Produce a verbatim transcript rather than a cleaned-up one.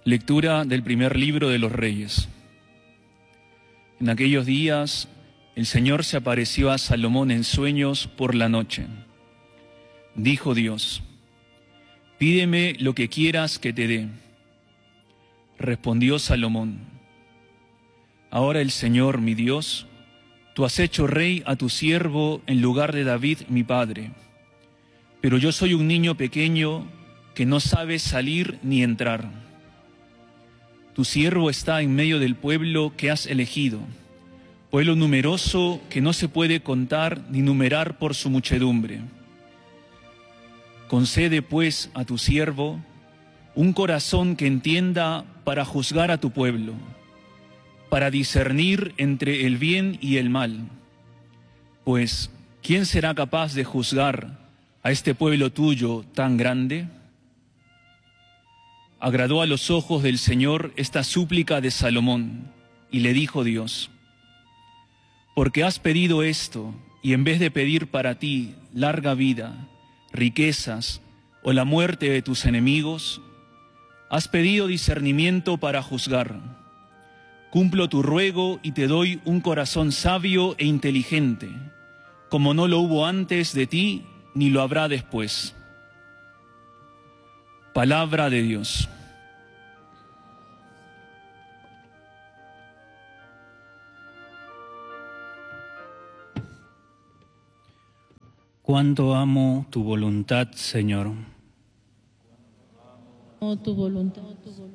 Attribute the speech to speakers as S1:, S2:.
S1: Lectura del primer libro de los Reyes. En aquellos días el Señor se apareció a Salomón en sueños por la noche. Dijo Dios: «Pídeme lo que quieras que te dé». Respondió Salomón: «Ahora el Señor, mi Dios, tú has hecho rey a tu siervo en lugar de David mi padre. Pero yo soy un niño pequeño que no sabe salir ni entrar. Tu siervo está en medio del pueblo que has elegido, pueblo numeroso que no se puede contar ni numerar por su muchedumbre. Concede pues a tu siervo un corazón que entienda para juzgar a tu pueblo, para discernir entre el bien y el mal. Pues, ¿quién será capaz de juzgar a este pueblo tuyo tan grande?». Agradó a los ojos del Señor esta súplica de Salomón, y le dijo Dios: «Porque has pedido esto, y en vez de pedir para ti larga vida, riquezas o la muerte de tus enemigos, has pedido discernimiento para juzgar. Cumplo tu ruego y te doy un corazón sabio e inteligente, como no lo hubo antes de ti, ni lo habrá después». Palabra de Dios.
S2: Cuánto amo tu voluntad, Señor.
S3: Amo tu voluntad,